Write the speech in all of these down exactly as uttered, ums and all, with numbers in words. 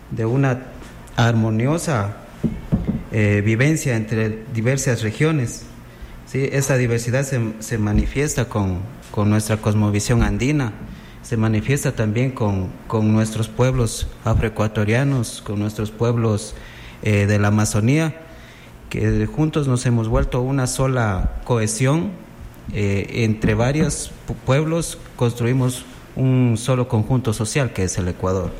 de una armoniosa eh, vivencia entre diversas regiones. ¿Sí? Esa diversidad se, se manifiesta con, con nuestra cosmovisión andina, se manifiesta también con, con nuestros pueblos afroecuatorianos, con nuestros pueblos eh, de la Amazonía, que juntos nos hemos vuelto una sola cohesión. Eh, entre varios pueblos construimos un solo conjunto social, que es el Ecuador.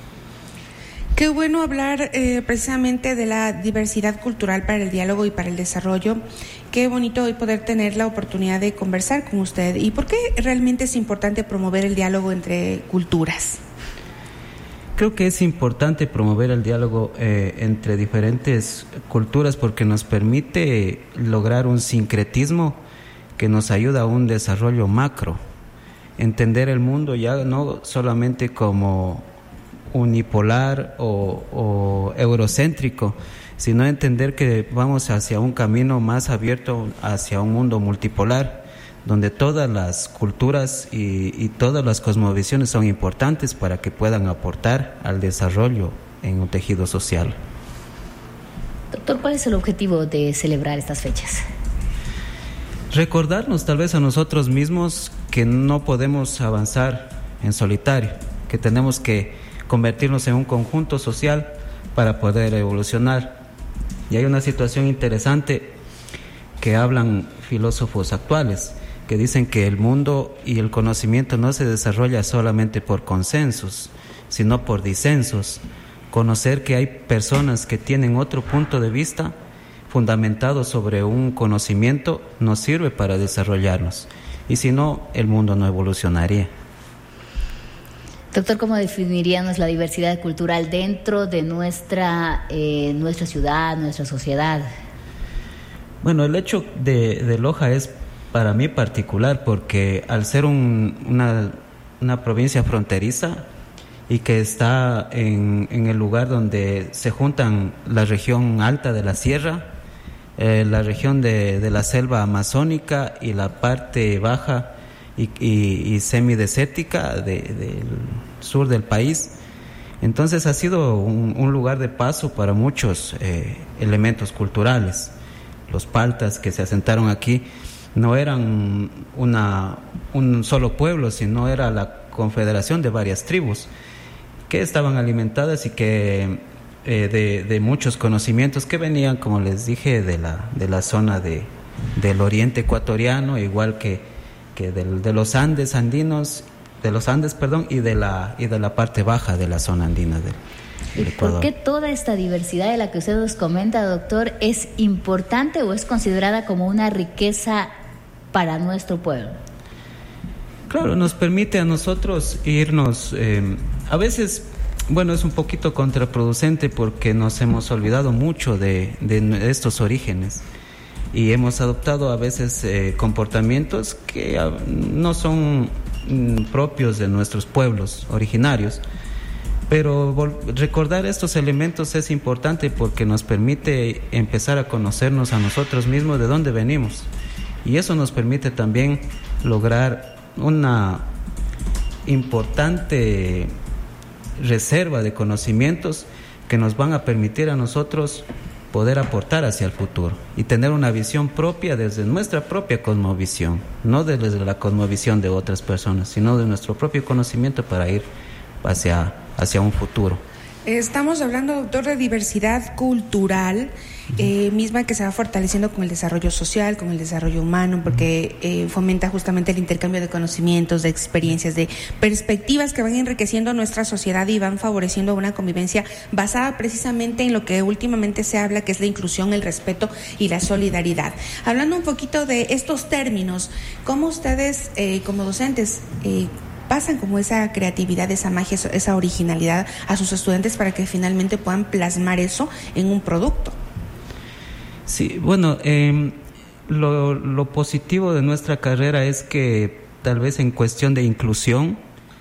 Qué bueno hablar eh, precisamente de la diversidad cultural para el diálogo y para el desarrollo. Qué bonito hoy poder tener la oportunidad de conversar con usted. ¿Y por qué realmente es importante promover el diálogo entre culturas? Creo que es importante promover el diálogo eh, entre diferentes culturas porque nos permite lograr un sincretismo que nos ayuda a un desarrollo macro. Entender el mundo ya no solamente como unipolar o, o eurocéntrico, sino entender que vamos hacia un camino más abierto, hacia un mundo multipolar, donde todas las culturas y, y todas las cosmovisiones son importantes para que puedan aportar al desarrollo en un tejido social. Doctor, ¿cuál es el objetivo de celebrar estas fechas? Recordarnos tal vez a nosotros mismos que no podemos avanzar en solitario, que tenemos que convertirnos en un conjunto social para poder evolucionar. Y hay una situación interesante que hablan filósofos actuales, que dicen que el mundo y el conocimiento no se desarrolla solamente por consensos, sino por disensos. Conocer que hay personas que tienen otro punto de vista fundamentado sobre un conocimiento nos sirve para desarrollarnos, y si no, el mundo no evolucionaría. Doctor, ¿cómo definiríamos la diversidad cultural dentro de nuestra, eh, nuestra ciudad, nuestra sociedad? Bueno, el hecho de, de Loja es para mí particular porque al ser un, una, una provincia fronteriza y que está en, en el lugar donde se juntan la región alta de la sierra, eh, la región de, de la selva amazónica y la parte baja y, y, y semidesértica de, del sur del país. Entonces ha sido un, un lugar de paso para muchos eh, elementos culturales. Los paltas que se asentaron aquí no eran una, un solo pueblo, sino era la confederación de varias tribus que estaban alimentadas y que eh, de, de muchos conocimientos que venían, como les dije, de la, de la zona de, del oriente ecuatoriano, igual que, que del, de los Andes andinos, de los Andes, perdón, y de la y de la parte baja de la zona andina del, del ¿Y Ecuador. por qué toda esta diversidad de la que usted nos comenta, doctor, es importante o es considerada como una riqueza para nuestro pueblo? Claro, nos permite a nosotros irnos, eh, a veces, bueno, es un poquito contraproducente porque nos hemos olvidado mucho de, de estos orígenes y hemos adoptado a veces eh, comportamientos que uh, no son mm, propios de nuestros pueblos originarios. Pero vol- recordar estos elementos es importante porque nos permite empezar a conocernos a nosotros mismos de dónde venimos. Y eso nos permite también lograr una importante reserva de conocimientos que nos van a permitir a nosotros poder aportar hacia el futuro y tener una visión propia desde nuestra propia cosmovisión, no desde la cosmovisión de otras personas, sino de nuestro propio conocimiento para ir hacia, hacia un futuro. Estamos hablando, doctor, de diversidad cultural, eh, misma que se va fortaleciendo con el desarrollo social, con el desarrollo humano, porque eh, fomenta justamente el intercambio de conocimientos, de experiencias, de perspectivas que van enriqueciendo nuestra sociedad y van favoreciendo una convivencia basada precisamente en lo que últimamente se habla, que es la inclusión, el respeto y la solidaridad. Hablando un poquito de estos términos, ¿cómo ustedes, eh, como docentes, eh, pasan como esa creatividad, esa magia, esa originalidad a sus estudiantes para que finalmente puedan plasmar eso en un producto? Sí, bueno, eh, lo, lo positivo de nuestra carrera es que tal vez en cuestión de inclusión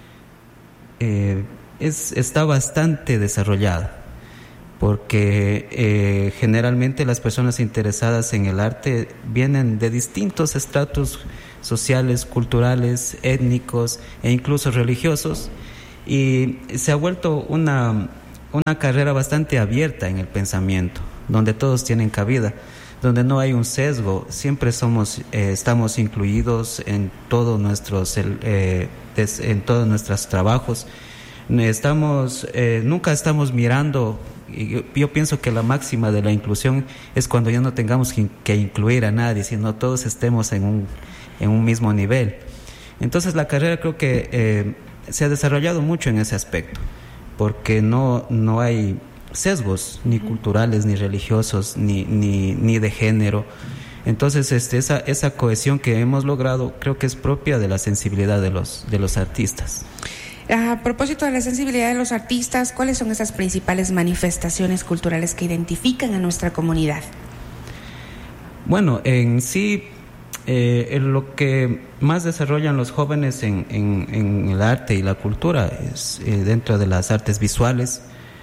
eh, es, está bastante desarrollada, porque eh, generalmente las personas interesadas en el arte vienen de distintos estratos sociales, culturales, étnicos e incluso religiosos, y se ha vuelto una, una carrera bastante abierta en el pensamiento, donde todos tienen cabida, donde no hay un sesgo, siempre somos, eh, estamos incluidos en todos nuestros, eh, des, en todos nuestros trabajos. Estamos, eh, nunca estamos mirando, y yo, yo pienso que la máxima de la inclusión es cuando ya no tengamos que, que incluir a nadie, sino todos estemos en un, en un mismo nivel. Entonces la carrera creo que eh, se ha desarrollado mucho en ese aspecto, porque no, no hay sesgos ni culturales, ni religiosos, ni, ni, ni de género. Entonces este, esa, esa cohesión que hemos logrado creo que es propia de la sensibilidad de los, de los artistas. A propósito de la sensibilidad de los artistas, ¿cuáles son esas principales manifestaciones culturales que identifican a nuestra comunidad? Bueno, en sí, eh, en lo que más desarrollan los jóvenes en, en, en el arte y la cultura es eh, dentro de las artes visuales.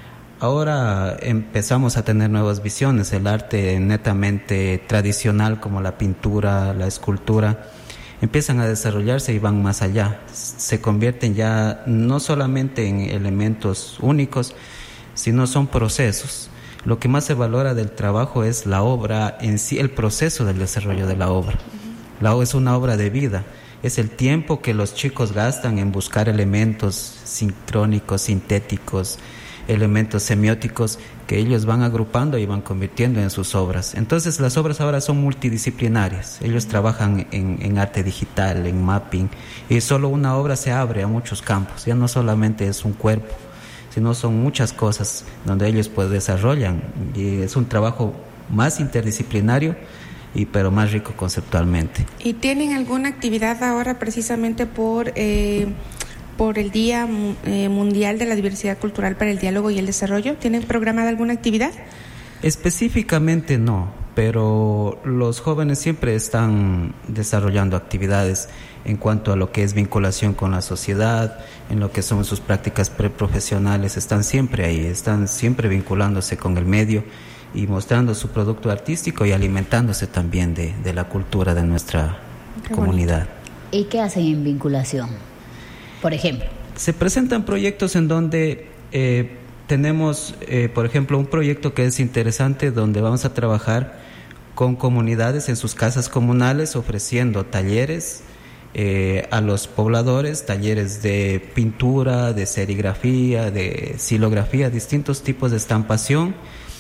Ahora empezamos a tener nuevas visiones, el arte netamente tradicional como la pintura, la escultura, empiezan a desarrollarse y van más allá, se convierten ya no solamente en elementos únicos, sino son procesos. Lo que más se valora del trabajo es la obra en sí, el proceso del desarrollo de la obra. La obra es una obra de vida, es el tiempo que los chicos gastan en buscar elementos sincrónicos, sintéticos, elementos semióticos que ellos van agrupando y van convirtiendo en sus obras. Entonces las obras ahora son multidisciplinarias, ellos trabajan en, en arte digital, en mapping, y solo una obra se abre a muchos campos, ya no solamente es un cuerpo, sino son muchas cosas donde ellos pues desarrollan, y es un trabajo más interdisciplinario y pero más rico conceptualmente. ¿Y tienen alguna actividad ahora precisamente por eh, por el Día eh, Mundial de la Diversidad Cultural para el Diálogo y el Desarrollo? ¿Tienen programada alguna actividad? Específicamente no, pero los jóvenes siempre están desarrollando actividades en cuanto a lo que es vinculación con la sociedad, en lo que son sus prácticas preprofesionales, están siempre ahí, están siempre vinculándose con el medio y mostrando su producto artístico y alimentándose también de, de la cultura de nuestra Qué comunidad. Bonito. ¿Y qué hacen en vinculación? Por ejemplo, se presentan proyectos en donde eh, tenemos, eh, por ejemplo, un proyecto que es interesante donde vamos a trabajar con comunidades en sus casas comunales ofreciendo talleres eh, a los pobladores, talleres de pintura, de serigrafía, de silografía, distintos tipos de estampación,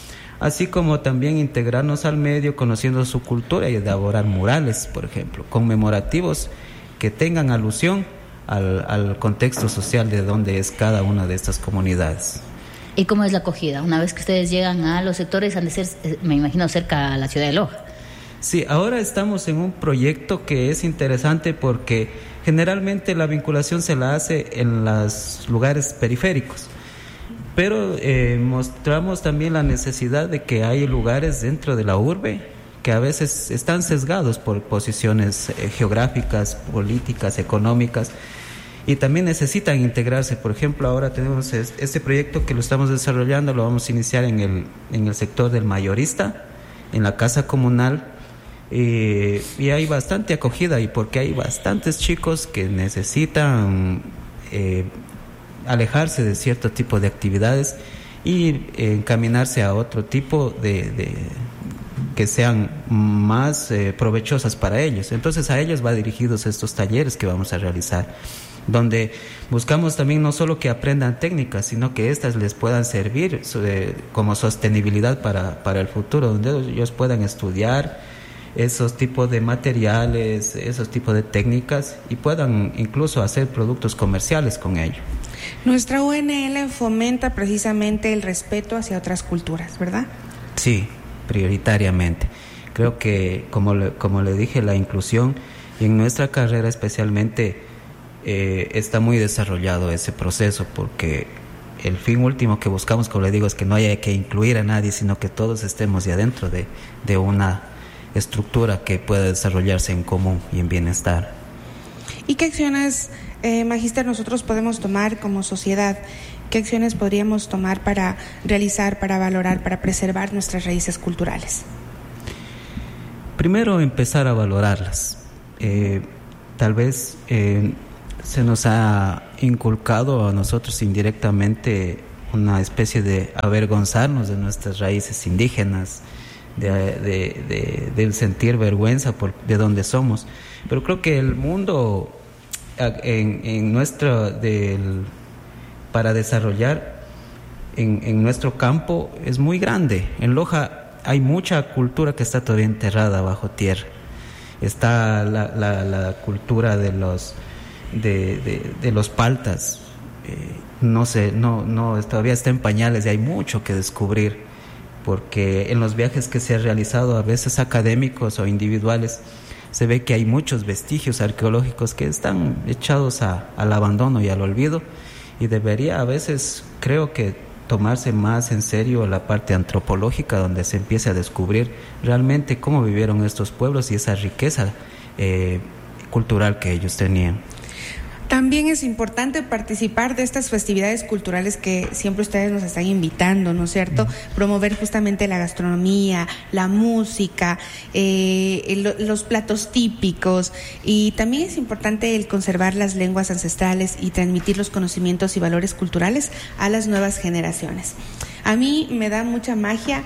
así como también integrarnos al medio conociendo su cultura y elaborar murales, por ejemplo, conmemorativos que tengan alusión Al, al contexto social de donde es cada una de estas comunidades. ¿Y cómo es la acogida? Una vez que ustedes llegan a los sectores, han de ser, me imagino, cerca a la ciudad de Loja. Sí, ahora estamos en un proyecto que es interesante porque generalmente la vinculación se la hace en los lugares periféricos, pero eh, mostramos también la necesidad de que hay lugares dentro de la urbe que a veces están sesgados por posiciones eh, geográficas, políticas, económicas, y también necesitan integrarse. Por ejemplo, ahora tenemos este proyecto que lo estamos desarrollando, lo vamos a iniciar en el, en el sector del mayorista, en la casa comunal, eh, y hay bastante acogida, y porque hay bastantes chicos que necesitan eh, alejarse de cierto tipo de actividades y eh, encaminarse a otro tipo de... de que sean más eh, provechosas para ellos. Entonces a ellos va dirigidos estos talleres que vamos a realizar, donde buscamos también no solo que aprendan técnicas, sino que éstas les puedan servir eh, como sostenibilidad para, para el futuro, donde ellos puedan estudiar esos tipos de materiales, esos tipos de técnicas, y puedan incluso hacer productos comerciales con ello. Nuestra U N L fomenta precisamente el respeto hacia otras culturas, ¿verdad? Sí, prioritariamente. Creo que, como le, como le dije, la inclusión, y en nuestra carrera especialmente, eh, está muy desarrollado ese proceso, porque el fin último que buscamos, como le digo, es que no haya que incluir a nadie, sino que todos estemos ya dentro de, de una estructura que pueda desarrollarse en común y en bienestar. ¿Y qué acciones, eh, Magíster, nosotros podemos tomar como sociedad? ¿Qué acciones podríamos tomar para realizar, para valorar, para preservar nuestras raíces culturales? Primero, empezar a valorarlas. Eh, tal vez eh, se nos ha inculcado a nosotros indirectamente una especie de avergonzarnos de nuestras raíces indígenas, de, de, de, del sentir vergüenza por de dónde somos. Pero creo que el mundo en, en nuestro del, para desarrollar en, en nuestro campo es muy grande. En Loja hay mucha cultura que está todavía enterrada bajo tierra. Está la, la, la cultura de los de, de, de los paltas. Eh, no sé, no, no, todavía está en pañales y hay mucho que descubrir, porque en los viajes que se han realizado, a veces académicos o individuales, se ve que hay muchos vestigios arqueológicos que están echados a, al abandono y al olvido, y debería a veces, creo que, tomarse más en serio la parte antropológica, donde se empiece a descubrir realmente cómo vivieron estos pueblos y esa riqueza eh, cultural que ellos tenían. También es importante participar de estas festividades culturales que siempre ustedes nos están invitando, ¿no es cierto? Uh-huh. Promover justamente la gastronomía, la música, eh, el, los platos típicos, y también es importante el conservar las lenguas ancestrales y transmitir los conocimientos y valores culturales a las nuevas generaciones. A mí me da mucha magia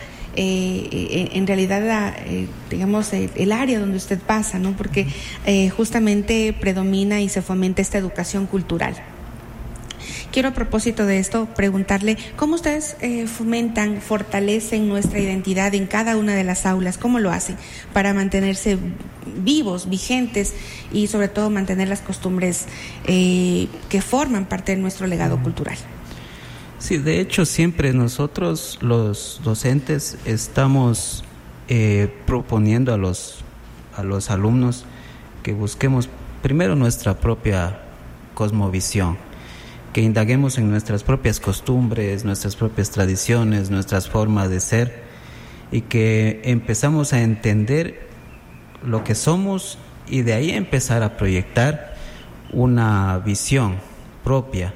Eh, en realidad la, eh, digamos el, el área donde usted pasa, ¿no? Porque eh, justamente predomina y se fomenta esta educación cultural. Quiero, a propósito de esto, preguntarle cómo ustedes eh, fomentan, fortalecen nuestra identidad en cada una de las aulas. ¿Cómo lo hacen para mantenerse vivos, vigentes y sobre todo mantener las costumbres eh, que forman parte de nuestro legado cultural? Sí, de hecho siempre nosotros los docentes estamos eh, proponiendo a los, a los alumnos que busquemos primero nuestra propia cosmovisión, que indaguemos en nuestras propias costumbres, nuestras propias tradiciones, nuestras formas de ser, y que empezamos a entender lo que somos y de ahí empezar a proyectar una visión propia,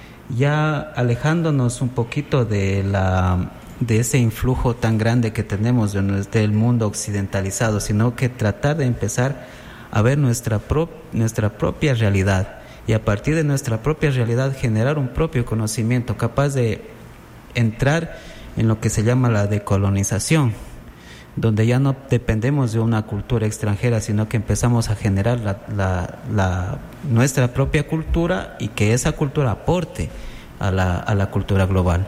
ya alejándonos un poquito de la de ese influjo tan grande que tenemos de, del mundo occidentalizado, sino que tratar de empezar a ver nuestra pro, nuestra propia realidad, y a partir de nuestra propia realidad generar un propio conocimiento capaz de entrar en lo que se llama la decolonización, donde ya no dependemos de una cultura extranjera, sino que empezamos a generar la, la, la, nuestra propia cultura, y que esa cultura aporte a la, a la cultura global.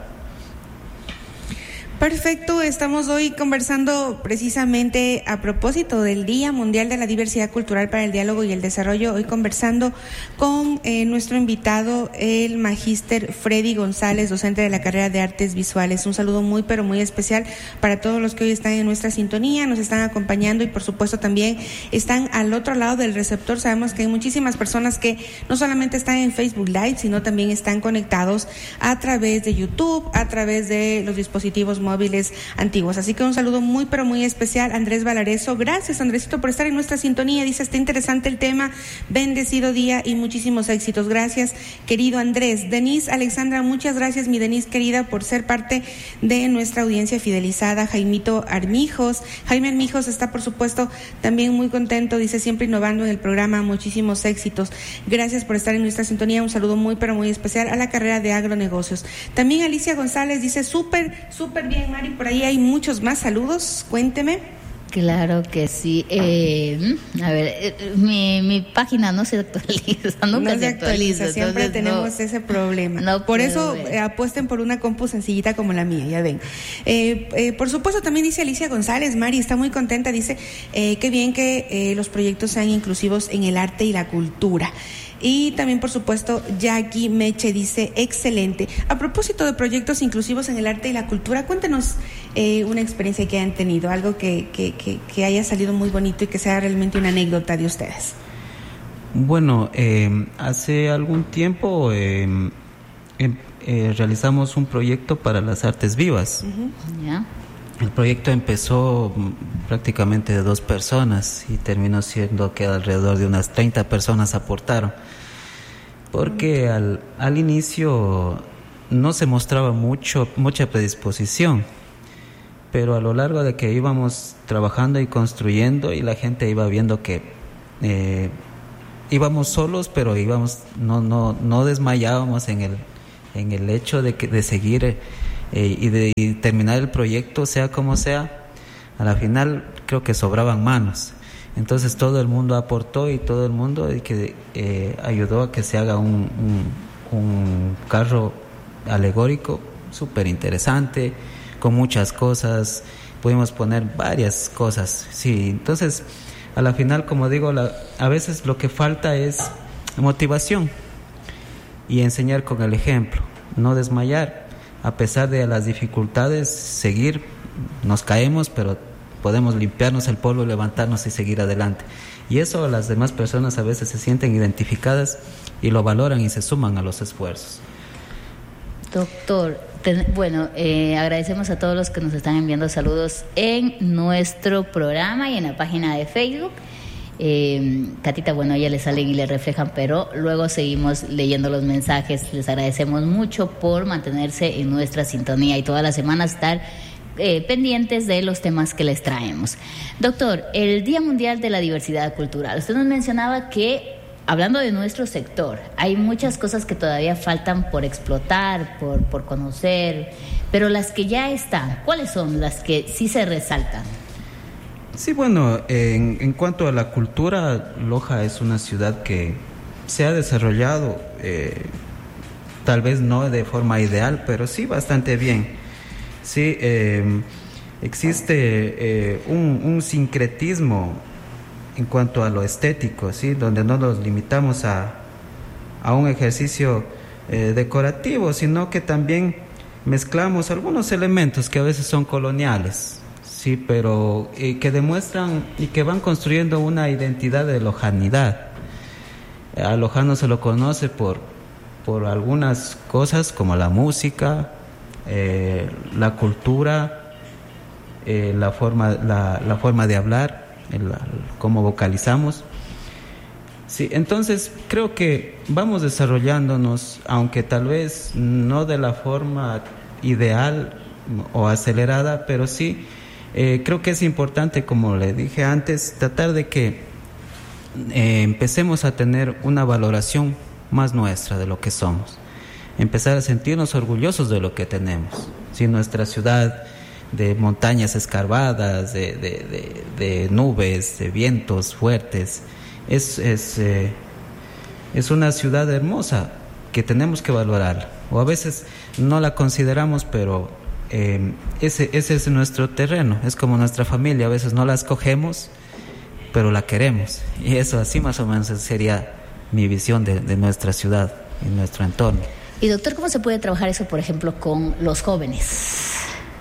Perfecto, estamos hoy conversando precisamente a propósito del Día Mundial de la Diversidad Cultural para el Diálogo y el Desarrollo, hoy conversando con eh, nuestro invitado, el magíster Freddy González, docente de la carrera de Artes Visuales. Un saludo muy pero muy especial para todos los que hoy están en nuestra sintonía, nos están acompañando y por supuesto también están al otro lado del receptor. Sabemos que hay muchísimas personas que no solamente están en Facebook Live, sino también están conectados a través de YouTube, a través de los dispositivos móviles antiguos. Así que un saludo muy pero muy especial a Andrés Valareso. Gracias, Andresito, por estar en nuestra sintonía. Dice, está interesante el tema, bendecido día y muchísimos éxitos. Gracias, querido Andrés. Denise Alexandra, muchas gracias, mi Denise querida, por ser parte de nuestra audiencia fidelizada. Jaimito Armijos, Jaime Armijos está por supuesto también muy contento, dice, siempre innovando en el programa, muchísimos éxitos. Gracias por estar en nuestra sintonía. Un saludo muy pero muy especial a la carrera de agronegocios. También Alicia González dice, súper, súper bien, Mari, por ahí hay muchos más saludos, cuénteme. Claro que sí. Eh, a ver, eh, mi, mi página no se actualiza, nunca no se, se actualiza. Siempre tenemos no, ese problema. No por eso eh, apuesten por una compu sencillita como la mía, ya ven. Eh, eh, por supuesto, también dice Alicia González, Mari está muy contenta, dice, eh, qué bien que eh, los proyectos sean inclusivos en el arte y la cultura. Y también, por supuesto, Jackie Meche dice, excelente. A propósito de proyectos inclusivos en el arte y la cultura, cuéntenos eh, una experiencia que hayan tenido, algo que, que, que, que haya salido muy bonito y que sea realmente una anécdota de ustedes. Bueno, eh, hace algún tiempo eh, eh, eh, realizamos un proyecto para las artes vivas. Uh-huh. Yeah. El proyecto empezó prácticamente de dos personas y terminó siendo que alrededor de unas treinta personas aportaron, porque al, al inicio no se mostraba mucho mucha predisposición, pero a lo largo de que íbamos trabajando y construyendo, y la gente iba viendo que eh, íbamos solos, pero íbamos no no no desmayábamos en el en el hecho de, que, de seguir eh, y de y terminar el proyecto, sea como sea. A la final creo que sobraban manos. Entonces todo el mundo aportó y todo el mundo que, eh, ayudó a que se haga un, un, un carro alegórico súper interesante, con muchas cosas. Pudimos poner varias cosas. Sí, entonces a la final, como digo, la, a veces lo que falta es motivación y enseñar con el ejemplo, no desmayar. A pesar de las dificultades, seguir, nos caemos, pero podemos limpiarnos el polvo, levantarnos y seguir adelante. Y eso las demás personas a veces se sienten identificadas y lo valoran y se suman a los esfuerzos. Doctor, ten, bueno, eh, agradecemos a todos los que nos están enviando saludos en nuestro programa y en la página de Facebook. Eh, Catita, bueno, ella le salen y le reflejan, pero luego seguimos leyendo los mensajes. Les agradecemos mucho por mantenerse en nuestra sintonía y todas las semanas estar Eh, pendientes de los temas que les traemos. Doctor, el Día Mundial de la Diversidad Cultural, usted nos mencionaba que, hablando de nuestro sector, hay muchas cosas que todavía faltan por explotar, por, por conocer, pero las que ya están, ¿cuáles son las que sí se resaltan? Sí, bueno, en, en cuanto a la cultura, Loja es una ciudad que se ha desarrollado, eh, tal vez no de forma ideal, pero sí bastante bien. Sí, eh, existe eh, un, un sincretismo en cuanto a lo estético, ¿sí? Donde no nos limitamos a, a un ejercicio eh, decorativo, sino que también mezclamos algunos elementos que a veces son coloniales, sí, pero eh, que demuestran y que van construyendo una identidad de lojanidad. A Lojano se lo conoce por, por algunas cosas como la música, Eh, la cultura, eh, la forma, la, la forma de hablar, el, cómo vocalizamos. Sí, entonces creo que vamos desarrollándonos, aunque tal vez no de la forma ideal o acelerada, pero sí eh, creo que es importante, como le dije antes, tratar de que eh, empecemos a tener una valoración más nuestra de lo que somos. Empezar a sentirnos orgullosos de lo que tenemos. Si nuestra ciudad de montañas escarbadas, de, de, de, de nubes, de vientos fuertes, es, es, eh, es una ciudad hermosa que tenemos que valorar. O a veces no la consideramos, pero eh, ese, ese es nuestro terreno, es como nuestra familia. A veces no la escogemos, pero la queremos. Y eso así más o menos sería mi visión de, de nuestra ciudad y nuestro entorno. Y doctor, ¿cómo se puede trabajar eso, por ejemplo, con los jóvenes?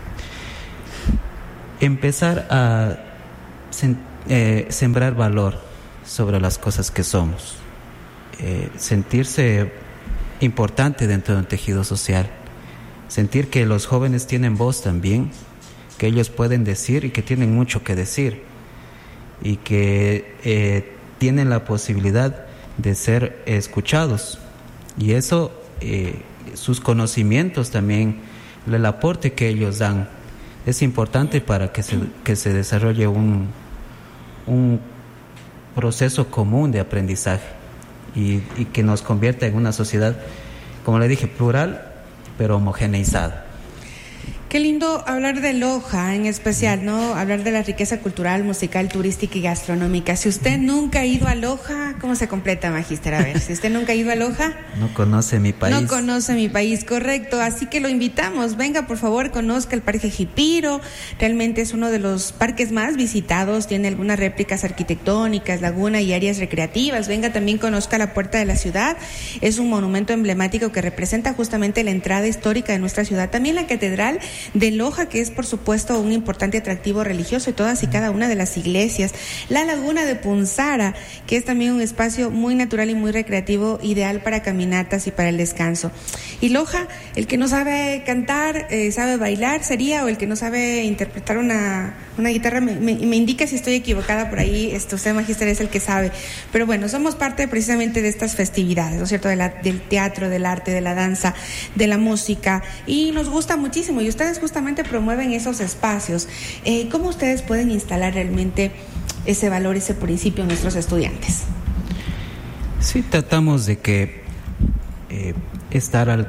Empezar a sem- eh, sembrar valor sobre las cosas que somos, eh, sentirse importante dentro de un tejido social, sentir que los jóvenes tienen voz también, que ellos pueden decir y que tienen mucho que decir y que eh, tienen la posibilidad de ser escuchados, y eso Eh, sus conocimientos también, el aporte que ellos dan es importante para que se, que se desarrolle un, un proceso común de aprendizaje y, y que nos convierta en una sociedad, como le dije, plural pero homogeneizada. Qué lindo hablar de Loja en especial, ¿no? Hablar de la riqueza cultural, musical, turística y gastronómica. Si usted nunca ha ido a Loja, ¿cómo se completa, magíster? A ver, si usted nunca ha ido a Loja... No conoce mi país. No conoce mi país, correcto. Así que lo invitamos. Venga, por favor, conozca el Parque Jipiro. Realmente es uno de los parques más visitados. Tiene algunas réplicas arquitectónicas, laguna y áreas recreativas. Venga, también conozca la Puerta de la Ciudad. Es un monumento emblemático que representa justamente la entrada histórica de nuestra ciudad. También la Catedral de Loja, que es por supuesto un importante atractivo religioso, y todas y cada una de las iglesias. La Laguna de Punzara, que es también un espacio muy natural y muy recreativo, ideal para caminatas y para el descanso. Y Loja, el que no sabe cantar, eh, sabe bailar, sería, o el que no sabe interpretar una, una guitarra, me, me, me indica si estoy equivocada por ahí, esto, usted, magíster, es el que sabe. Pero bueno, somos parte precisamente de estas festividades, ¿no es cierto? De la, del teatro, del arte, de la danza, de la música, y nos gusta muchísimo, y ustedes justamente promueven esos espacios. Eh, ¿Cómo ustedes pueden instalar realmente ese valor, ese principio en nuestros estudiantes? Sí, tratamos de que eh, estar al,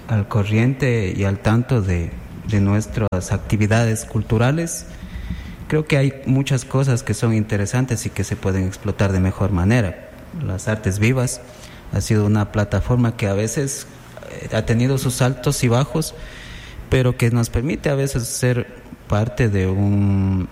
al corriente y al tanto de, de nuestras actividades culturales. Creo que hay muchas cosas que son interesantes y que se pueden explotar de mejor manera. Las artes vivas ha sido una plataforma que a veces ha tenido sus altos y bajos, pero que nos permite a veces ser parte de un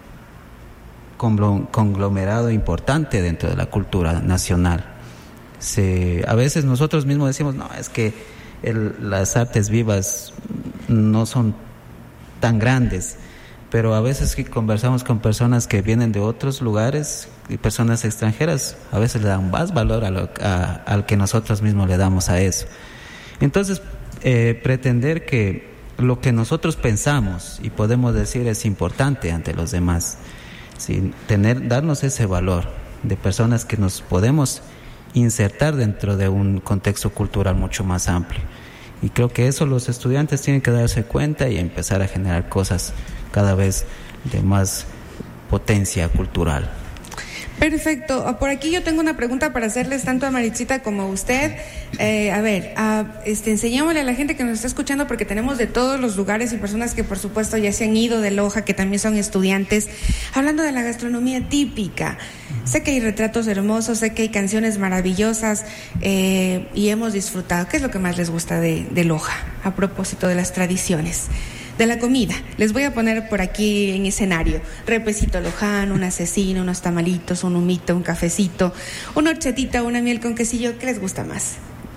conglomerado importante dentro de la cultura nacional. Se, a veces nosotros mismos decimos, no, es que el, las artes vivas no son tan grandes, pero a veces que conversamos con personas que vienen de otros lugares y personas extranjeras, a veces le dan más valor a lo, a, al que nosotros mismos le damos a eso. Entonces, eh, pretender que lo que nosotros pensamos y podemos decir es importante ante los demás, ¿sí? Tener, darnos ese valor de personas que nos podemos insertar dentro de un contexto cultural mucho más amplio. Y creo que eso los estudiantes tienen que darse cuenta y empezar a generar cosas cada vez de más potencia cultural. Perfecto. Por aquí yo tengo una pregunta para hacerles tanto a Maritzita como a usted. Eh, a ver, a, este, enseñémosle a la gente que nos está escuchando, porque tenemos de todos los lugares y personas que por supuesto ya se han ido de Loja, que también son estudiantes, hablando de la gastronomía típica. Sé que hay retratos hermosos, sé que hay canciones maravillosas eh, y hemos disfrutado. ¿Qué es lo que más les gusta de, de Loja a propósito de las tradiciones? De la comida, les voy a poner por aquí en escenario: repesito lojano, una cecina, unos tamalitos, un humito, un cafecito, una horchatita, una miel con quesillo. ¿Qué les gusta más?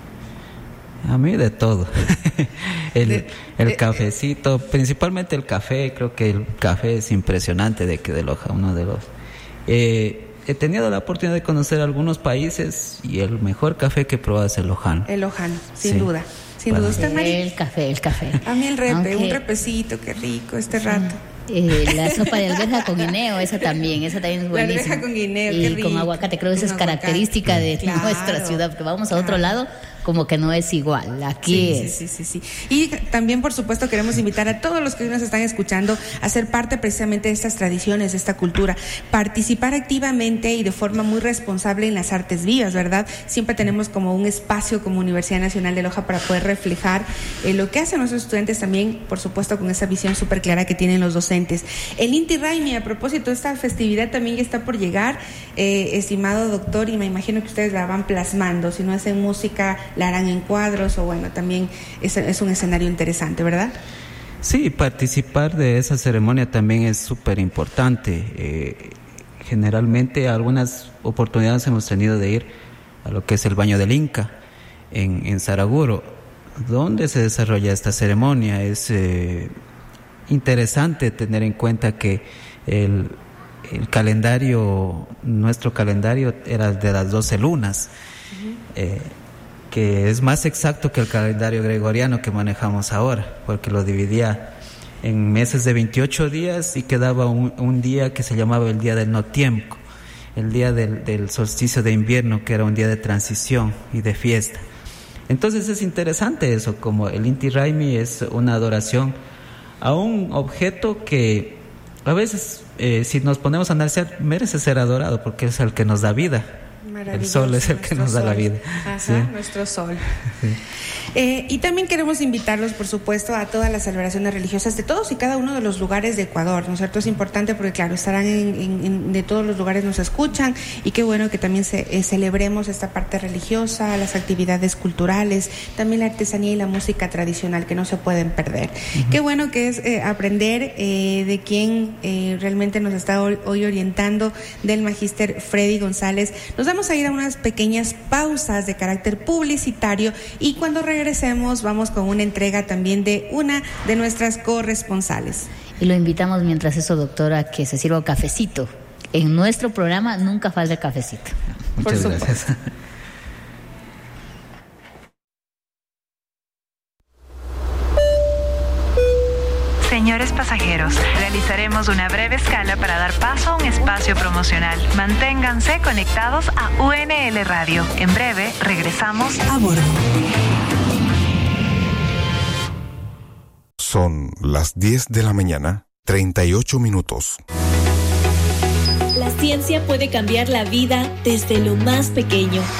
A mí de todo. el de, el de, cafecito, principalmente el café. Creo que el café es impresionante de que de Loja, uno de los... Eh, he tenido la oportunidad de conocer algunos países y el mejor café que he probado es el lojano. El lojano, sin sí. duda. Sin duda. ¿Usted, Mari? El café, el café. A mí el repe, Aunque, un repecito, qué rico este rato. Eh, la sopa de alberja con guineo, esa también, esa también es buenísima. La alberja con guineo, y qué rico. con aguacate, creo que esa es aguacate. característica de Claro, nuestra ciudad, porque vamos a claro. otro lado, como que no es igual. Aquí sí, es. Sí, sí, sí, sí. Y también, por supuesto, queremos invitar a todos los que hoy nos están escuchando a ser parte precisamente de estas tradiciones, de esta cultura, participar activamente y de forma muy responsable en las artes vivas, ¿verdad? Siempre tenemos como un espacio como Universidad Nacional de Loja para poder reflejar eh, lo que hacen nuestros estudiantes, también, por supuesto, con esa visión súper clara que tienen los docentes. El Inti Raymi, a propósito, esta festividad también ya está por llegar, eh, estimado doctor, y me imagino que ustedes la van plasmando, si no hacen música, la harán en cuadros, o bueno, también es, es un escenario interesante, ¿verdad? Sí, participar de esa ceremonia también es súper importante. Eh, generalmente algunas oportunidades hemos tenido de ir a lo que es el Baño del Inca en, en Saraguro, donde se desarrolla esta ceremonia. Es eh, interesante tener en cuenta que el, el calendario, nuestro calendario era de las doce lunas, uh-huh. eh, que es más exacto que el calendario gregoriano que manejamos ahora, porque lo dividía en meses de veintiocho días y quedaba un, un día que se llamaba el día del no tiempo, el día del, del solsticio de invierno, que era un día de transición y de fiesta. Entonces es interesante eso, como el Inti Raymi es una adoración a un objeto que a veces, eh, si nos ponemos a analizar, merece ser adorado porque es el que nos da vida. El sol es el que nos da sol. la vida. Ajá, sí. Nuestro sol. Sí. Eh, y también queremos invitarlos, por supuesto, a todas las celebraciones religiosas de todos y cada uno de los lugares de Ecuador, ¿no es cierto? Es importante porque, claro, estarán en, en, en, de todos los lugares, nos escuchan, y qué bueno que también se, eh, celebremos esta parte religiosa, las actividades culturales, también la artesanía y la música tradicional, que no se pueden perder. Uh-huh. Qué bueno que es eh, aprender eh, de quien eh, realmente nos está hoy, hoy orientando, del magíster Freddy González. Nos vamos a ir a unas pequeñas pausas de carácter publicitario, y cuando regresemos vamos con una entrega también de una de nuestras corresponsales. Y lo invitamos mientras eso, doctora, a que se sirva un cafecito. En nuestro programa nunca falta el cafecito. Muchas Por gracias. supuesto. Señores pasajeros, realizaremos una breve escala para dar paso a un espacio promocional. Manténganse conectados a U N L Radio. En breve regresamos a bordo. Son las diez de la mañana, treinta y ocho minutos. La ciencia puede cambiar la vida desde lo más pequeño.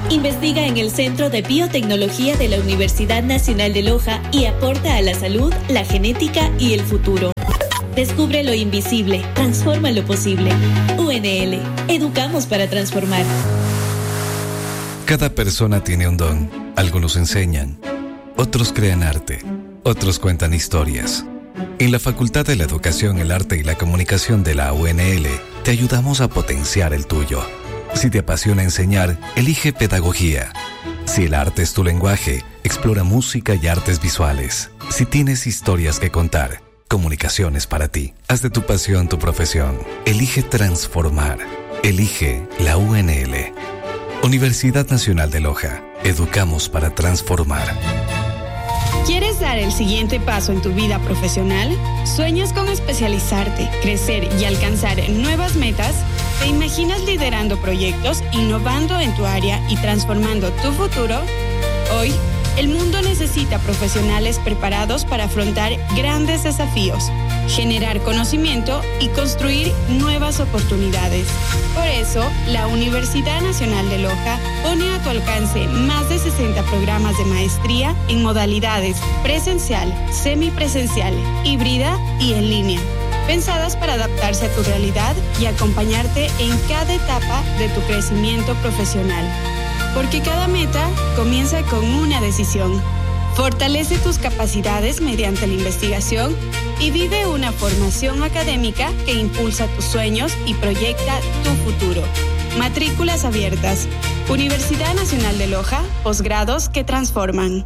Investiga en el Centro de Biotecnología de la Universidad Nacional de Loja y aporta a la salud, la genética y el futuro. Descubre lo invisible, transforma lo posible. U N L, educamos para transformar. Cada persona tiene un don. Algunos enseñan, otros crean arte, otros cuentan historias. En la Facultad de la Educación, el Arte y la Comunicación de la U N L, te ayudamos a potenciar el tuyo. Si te apasiona enseñar, elige pedagogía. Si el arte es tu lenguaje, explora música y artes visuales. Si tienes historias que contar, comunicaciones para ti. Haz de tu pasión tu profesión. Elige transformar. Elige la U N L. Universidad Nacional de Loja. Educamos para transformar. ¿Quieres dar el siguiente paso en tu vida profesional? ¿Sueñas con especializarte, crecer y alcanzar nuevas metas? ¿Te imaginas liderando proyectos, innovando en tu área y transformando tu futuro? Hoy, el mundo necesita profesionales preparados para afrontar grandes desafíos, generar conocimiento y construir nuevas oportunidades. Por eso, la Universidad Nacional de Loja pone a tu alcance más de sesenta programas de maestría en modalidades presencial, semipresencial, híbrida y en línea, pensadas para adaptarse a tu realidad y acompañarte en cada etapa de tu crecimiento profesional. Porque cada meta comienza con una decisión. Fortalece tus capacidades mediante la investigación y vive una formación académica que impulsa tus sueños y proyecta tu futuro. Matrículas abiertas. Universidad Nacional de Loja, posgrados que transforman.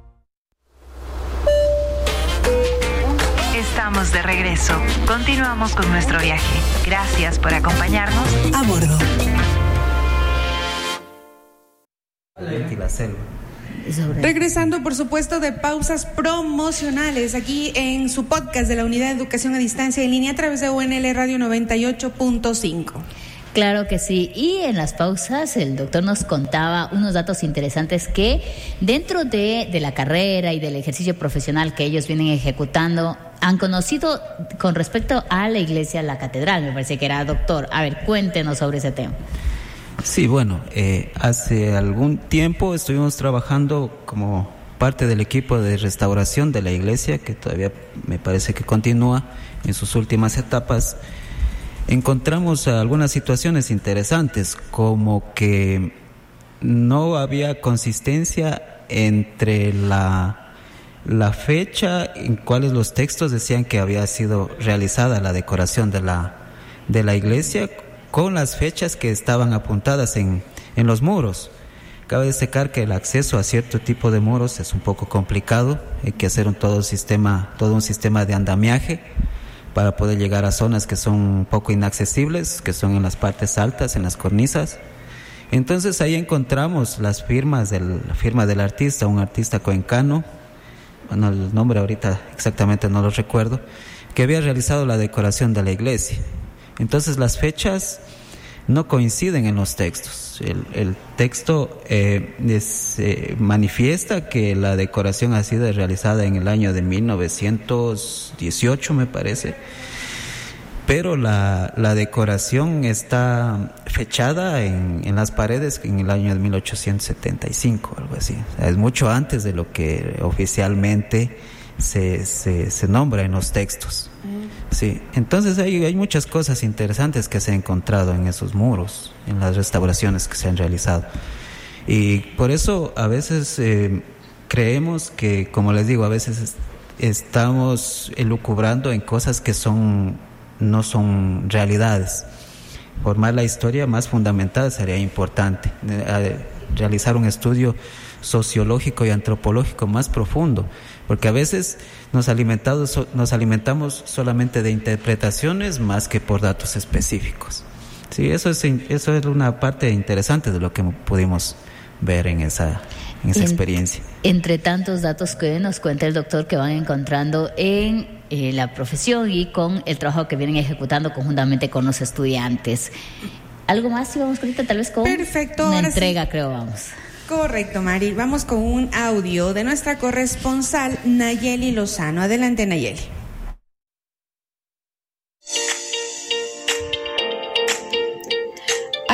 Estamos de regreso. Continuamos con nuestro viaje. Gracias por acompañarnos a bordo. Regresando, por supuesto, de pausas promocionales aquí en su podcast de la Unidad de Educación a Distancia en Línea a través de U N L Radio noventa y ocho punto cinco. Claro que sí, y en las pausas el doctor nos contaba unos datos interesantes que dentro de, de la carrera y del ejercicio profesional que ellos vienen ejecutando han conocido con respecto a la iglesia, la catedral, me parece que era. Doctor, a ver, cuéntenos sobre ese tema. Sí, bueno, eh, hace algún tiempo estuvimos trabajando como parte del equipo de restauración de la iglesia, que todavía me parece que continúa en sus últimas etapas. Encontramos algunas situaciones interesantes, como que no había consistencia entre la, la fecha en cuales los textos decían que había sido realizada la decoración de la, de la iglesia, con las fechas que estaban apuntadas en, en los muros. Cabe destacar que el acceso a cierto tipo de muros es un poco complicado, hay que hacer un todo sistema, todo un sistema de andamiaje para poder llegar a zonas que son un poco inaccesibles, que son en las partes altas, en las cornisas. Entonces ahí encontramos las firmas del, la firma del artista, un artista cuencano, bueno, el nombre ahorita exactamente no lo recuerdo, que había realizado la decoración de la iglesia. Entonces las fechas no coinciden en los textos. El, el texto eh, es, eh, manifiesta que la decoración ha sido realizada en el año de mil novecientos dieciocho, me parece, pero la, la decoración está fechada en, en las paredes en el año de mil ochocientos setenta y cinco, algo así. O sea, es mucho antes de lo que oficialmente se, se, se nombra en los textos. Sí, entonces hay, hay muchas cosas interesantes que se han encontrado en esos muros, en las restauraciones que se han realizado. Y por eso a veces eh, creemos que, como les digo, a veces es, estamos elucubrando en cosas que son no son realidades. Formar la historia más fundamental sería importante, eh, realizar un estudio sociológico y antropológico más profundo, porque a veces nos alimentamos, nos alimentamos solamente de interpretaciones más que por datos específicos. Sí, eso es, eso es una parte interesante de lo que pudimos ver en esa, en esa en, experiencia. Entre tantos datos que nos cuenta el doctor que van encontrando en eh, la profesión y con el trabajo que vienen ejecutando conjuntamente con los estudiantes. ¿Algo más? Si vamos ahorita tal vez con Perfecto, una ahora entrega, sí. creo, vamos. Correcto, Mari. Vamos con un audio de nuestra corresponsal Nayeli Lozano. Adelante, Nayeli.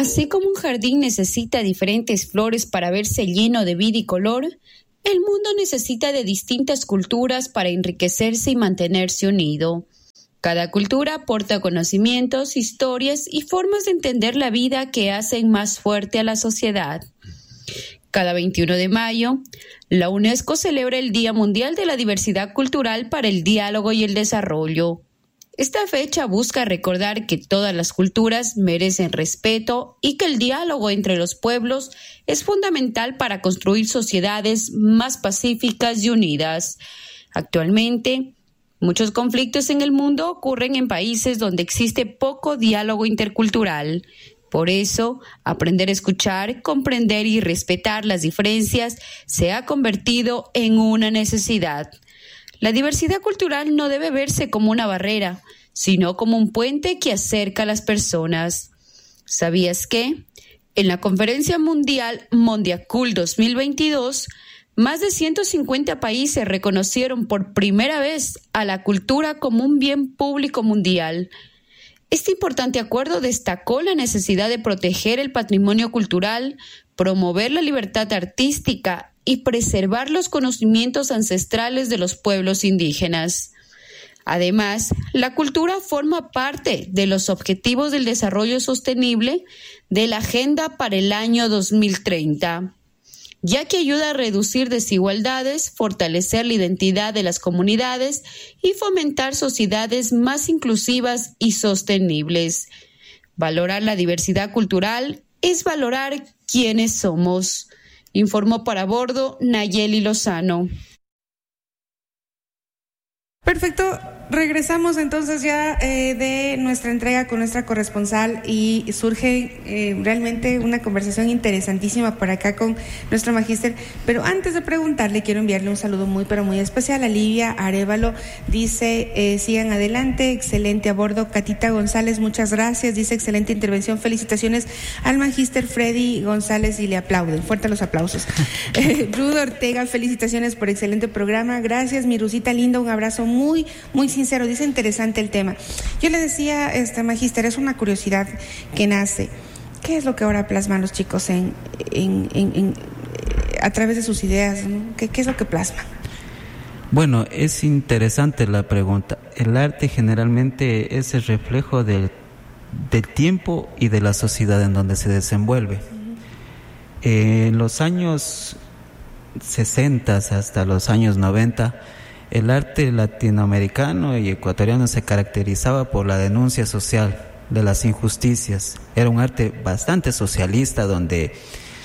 Así como un jardín necesita diferentes flores para verse lleno de vida y color, el mundo necesita de distintas culturas para enriquecerse y mantenerse unido. Cada cultura aporta conocimientos, historias y formas de entender la vida que hacen más fuerte a la sociedad. Cada veintiuno de mayo, la UNESCO celebra el Día Mundial de la Diversidad Cultural para el Diálogo y el Desarrollo. Esta fecha busca recordar que todas las culturas merecen respeto y que el diálogo entre los pueblos es fundamental para construir sociedades más pacíficas y unidas. Actualmente, muchos conflictos en el mundo ocurren en países donde existe poco diálogo intercultural. Por eso, aprender a escuchar, comprender y respetar las diferencias se ha convertido en una necesidad. La diversidad cultural no debe verse como una barrera, sino como un puente que acerca a las personas. ¿Sabías que? En la Conferencia Mundial Mondiacult dos mil veintidós, más de ciento cincuenta países reconocieron por primera vez a la cultura como un bien público mundial. Este importante acuerdo destacó la necesidad de proteger el patrimonio cultural, promover la libertad artística y preservar los conocimientos ancestrales de los pueblos indígenas. Además, la cultura forma parte de los Objetivos del Desarrollo Sostenible de la Agenda para el año dos mil treinta, ya que ayuda a reducir desigualdades, fortalecer la identidad de las comunidades y fomentar sociedades más inclusivas y sostenibles. Valorar la diversidad cultural es valorar quiénes somos. Informó para Bordo Nayeli Lozano. Perfecto. Regresamos entonces ya eh, de nuestra entrega con nuestra corresponsal y surge eh, realmente una conversación interesantísima por acá con nuestro magíster. Pero antes de preguntarle, quiero enviarle un saludo muy pero muy especial a Livia Arévalo. Dice, eh, sigan adelante, excelente a bordo. Catita González, muchas gracias. Dice, excelente intervención, felicitaciones al magíster Freddy González y le aplauden. Fuerte los aplausos. eh, Rudo Ortega, felicitaciones por excelente programa. Gracias, mi Rusita linda, un abrazo muy, muy sincero. Sincero, dice interesante el tema. Yo le decía, este magíster, es una curiosidad que nace. ¿Qué es lo que ahora plasman los chicos en, en, en, en a través de sus ideas, ¿no? ¿Qué, ¿Qué es lo que plasman? Bueno, es interesante la pregunta. El arte generalmente es el reflejo del, del tiempo y de la sociedad en donde se desenvuelve. Uh-huh. Eh, en los años sesenta hasta los años noventa, el arte latinoamericano y ecuatoriano se caracterizaba por la denuncia social de las injusticias. Era un arte bastante socialista donde,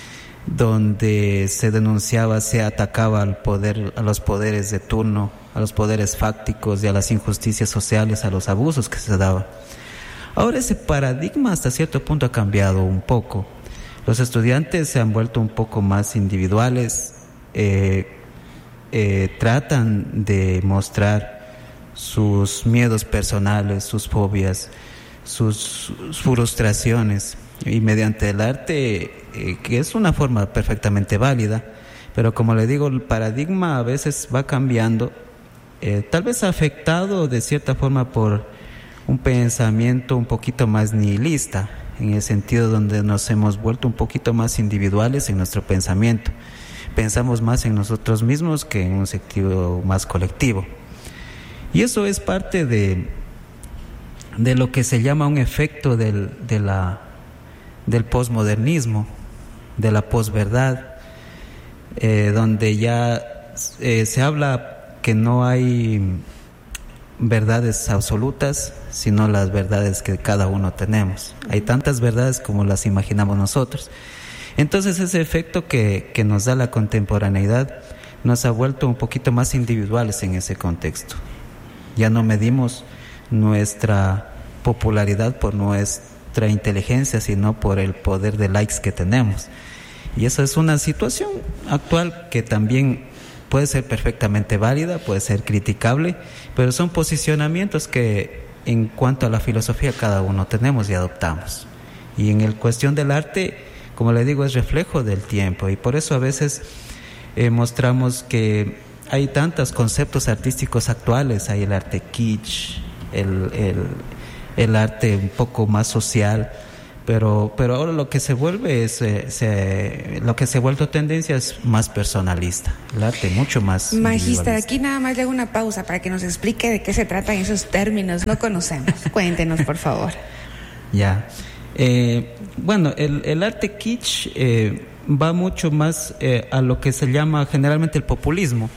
donde se denunciaba, se atacaba al poder, a los poderes de turno, a los poderes fácticos y a las injusticias sociales, a los abusos que se daban. Ahora ese paradigma hasta cierto punto ha cambiado un poco. Los estudiantes se han vuelto un poco más individuales, eh, Eh, tratan de mostrar sus miedos personales, sus fobias, sus, sus frustraciones, y mediante el arte, eh, que es una forma perfectamente válida, pero como le digo, el paradigma a veces va cambiando, eh, tal vez afectado de cierta forma por un pensamiento un poquito más nihilista, en el sentido donde nos hemos vuelto un poquito más individuales en nuestro pensamiento. Pensamos más en nosotros mismos que en un sentido más colectivo. Y eso es parte de, de lo que se llama un efecto del, de la, del posmodernismo, de la posverdad, eh, donde ya eh, se habla que no hay verdades absolutas, sino las verdades que cada uno tenemos. Hay tantas verdades como las imaginamos nosotros. Entonces ese efecto que, que nos da la contemporaneidad nos ha vuelto un poquito más individuales en ese contexto. Ya no medimos nuestra popularidad por nuestra inteligencia, sino por el poder de likes que tenemos. Y eso es una situación actual que también puede ser perfectamente válida, puede ser criticable, pero son posicionamientos que en cuanto a la filosofía cada uno tenemos y adoptamos. Y en el cuestión del arte, como le digo, es reflejo del tiempo, y por eso a veces eh, mostramos que hay tantos conceptos artísticos actuales. Hay el arte kitsch, el, el, el arte un poco más social, Pero, pero ahora lo que se vuelve es, eh, se, lo que se ha vuelto tendencia es más personalista, el arte mucho más. Magista, aquí nada más le hago una pausa para que nos explique de qué se tratan esos términos, no conocemos. Cuéntenos, por favor. Ya. Eh, bueno, el, el arte kitsch eh, va mucho más eh, a lo que se llama generalmente el populismo,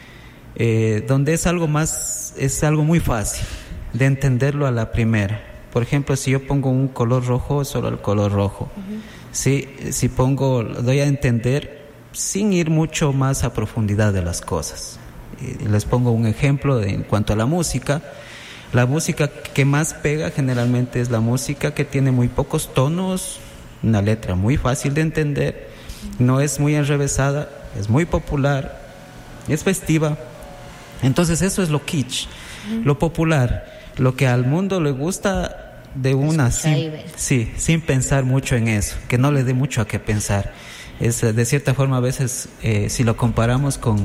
eh, donde es algo más, es algo muy fácil de entenderlo a la primera. Por ejemplo, si yo pongo un color rojo, solo el color rojo. Uh-huh. Si, si pongo, doy a entender sin ir mucho más a profundidad de las cosas. Y les pongo un ejemplo de, en cuanto a la música. La música que más pega generalmente es la música que tiene muy pocos tonos, una letra muy fácil de entender, no es muy enrevesada, es muy popular, es festiva. Entonces eso es lo kitsch, uh-huh. Lo popular. Lo que al mundo le gusta de una, sin, sí, sin pensar mucho en eso, que no le dé mucho a qué pensar. Es, de cierta forma, a veces, eh, si lo comparamos con,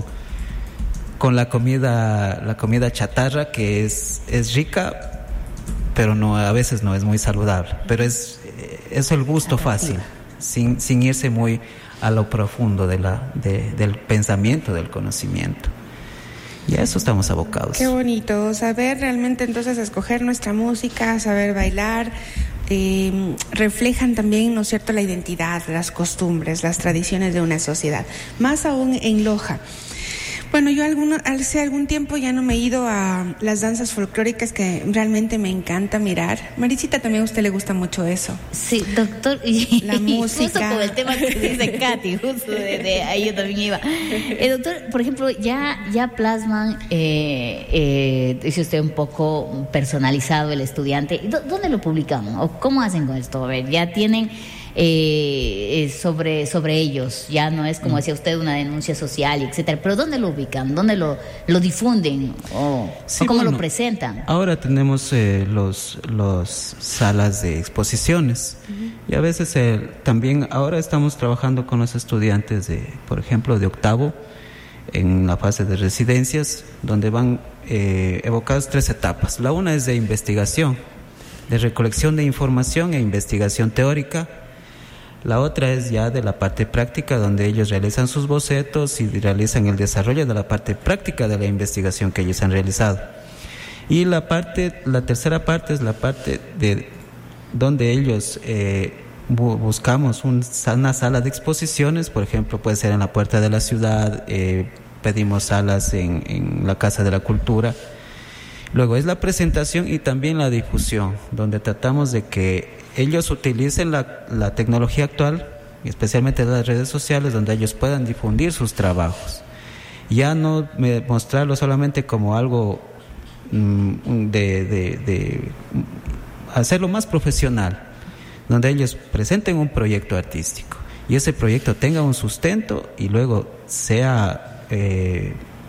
con la comida, la comida chatarra, que es, es rica, pero no, a veces no es muy saludable. Pero es, es el gusto fácil, sin, sin irse muy a lo profundo de la, de, del pensamiento, del conocimiento. Y a eso estamos abocados. Qué bonito, saber realmente entonces escoger nuestra música, saber bailar, eh, reflejan también, ¿no es cierto?, la identidad, las costumbres, las tradiciones de una sociedad, más aún en Loja. Bueno, yo alguno, hace algún tiempo ya no me he ido a las danzas folclóricas que realmente me encanta mirar. Marisita, también a usted le gusta mucho eso. Sí, doctor. Y, la música. Justo con el tema que dice Katy, justo de, de ahí yo también iba. El doctor, por ejemplo, ya, ya plasman, eh, eh, dice usted, un poco personalizado el estudiante. ¿Dónde lo publican? ¿O cómo hacen con esto? A ver, ya tienen... Eh, sobre sobre ellos, ya no es como decía usted una denuncia social, etcétera, pero ¿dónde lo ubican? ¿Dónde lo, lo difunden? ¿O, sí, o cómo bueno, lo presentan? Ahora tenemos eh, los los salas de exposiciones, uh-huh. Y a veces eh, también ahora estamos trabajando con los estudiantes de, por ejemplo, de octavo en la fase de residencias, donde van eh, evocadas tres etapas. La una es de investigación, de recolección de información e investigación teórica. La otra es ya de la parte práctica, donde ellos realizan sus bocetos y realizan el desarrollo de la parte práctica de la investigación que ellos han realizado. Y la parte, la tercera parte es la parte de donde ellos eh, bu- buscamos un, una sala de exposiciones, por ejemplo, puede ser en la Puerta de la Ciudad, eh, pedimos salas en, en la Casa de la Cultura. Luego es la presentación y también la difusión, donde tratamos de que ellos utilicen la, la tecnología actual, especialmente las redes sociales, donde ellos puedan difundir sus trabajos. Ya no me, mostrarlo solamente como algo mm, de, de, de hacerlo más profesional, donde ellos presenten un proyecto artístico y ese proyecto tenga un sustento y luego sea eh,